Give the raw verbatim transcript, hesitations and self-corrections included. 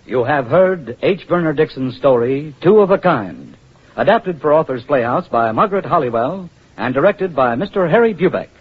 You have heard H. Verner Dixon's story, Two of a Kind, adapted for Authors Playhouse by Margaret Hollywell and directed by Mister Harry Bubeck.